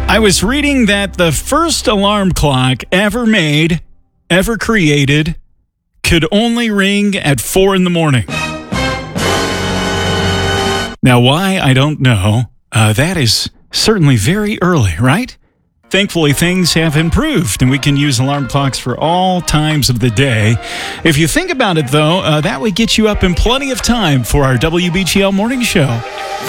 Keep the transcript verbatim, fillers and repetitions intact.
I was reading that the first alarm clock ever made, ever created, could only ring at four in the morning. Now, why, I don't know. Uh, that is certainly very early, right? Thankfully, things have improved, and we can use alarm clocks for all times of the day. If you think about it, though, uh, that would get you up in plenty of time for our W B G L Morning Show.